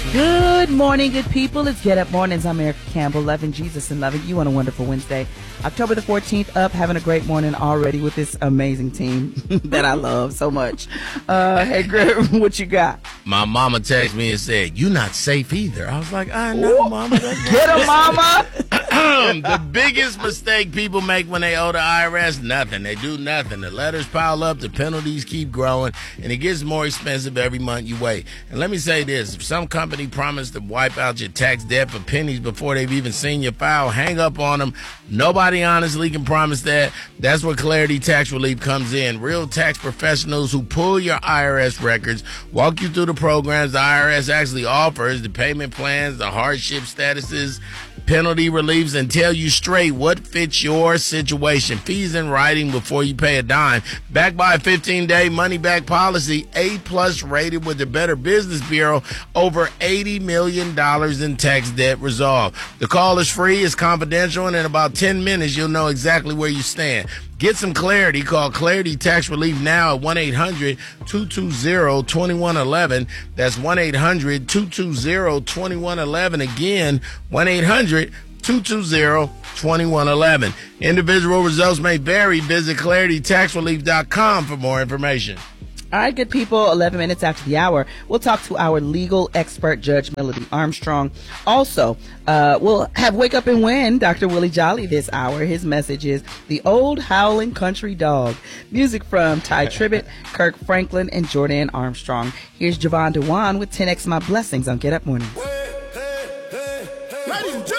Good morning, good people. It's Get Up Mornings. I'm Erica Campbell, loving Jesus and loving you on a wonderful Wednesday. October the 14th up, having a great morning already with this amazing team that I love so much. Hey, Greg, what you got? My mama texted me and said, "You're not safe either." I was like, I know, Mama. Get him, Mama. The biggest mistake people make when they owe the IRS, nothing. They do nothing. The letters pile up, the penalties keep growing, and it gets more expensive every month you wait. And let me say this, if some company promised to wipe out your tax debt for pennies before they've even seen your file, hang up on them. Nobody honestly can promise that. That's where Clarity Tax Relief comes in. Real tax professionals who pull your IRS records, walk you through the programs the IRS actually offers, the payment plans, the hardship statuses, penalty reliefs, and tell you straight what fits your situation. Fees in writing before you pay a dime. Backed by a 15-day money-back policy, A+ rated with the Better Business Bureau, over $80 million in tax debt resolved. The call is free, it's confidential, and in about 10 minutes, you'll know exactly where you stand. Get some clarity. Call Clarity Tax Relief now at 1-800-220-2111. That's 1-800-220-2111. Again, 1-800-220-2111. Individual results may vary. Visit ClarityTaxRelief.com for more information. All right, good people, 11 minutes after the hour, we'll talk to our legal expert, Judge Melody Armstrong. Also, we'll have Wake Up and Win, Dr. Willie Jolly this hour. His message is The Old Howling Country Dog. Music from Ty Tribbett, Kirk Franklin, and Jordan Armstrong. Here's Javon Dewan with 10X My Blessings on Get Up Mornings. Hey, hey, hey, hey. Ladies and gentlemen.